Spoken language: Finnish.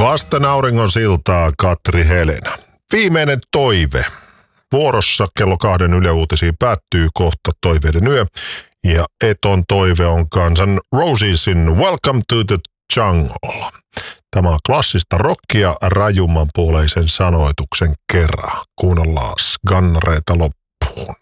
Vasten auringon siltaa Katri Helena. Viimeinen toive. Vuorossa kello 2 Yle Uutisiin päättyy kohta toiveiden yö. Ja eton toive on Kansan Rosesin Welcome to the Jungle. Tämä on klassista rockia rajumman puoleisen sanoituksen kerran. Kuunnellaan gannareita loppuun.